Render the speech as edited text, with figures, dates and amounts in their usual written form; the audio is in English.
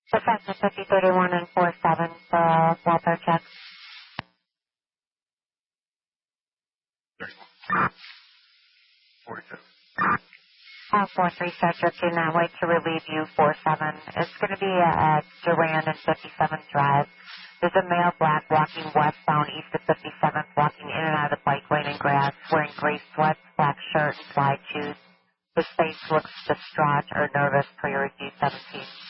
Professor 5031 and 47 for welfare check. 42. 43 Cedric, do not wait to relieve you, 47. It's going to be at Duran and 57th Drive. There's a male black walking westbound east of 57th, walking in and out of the bike lane and grass, wearing gray sweats, black shirt, and slide shoes. His face looks distraught or nervous per your review 17.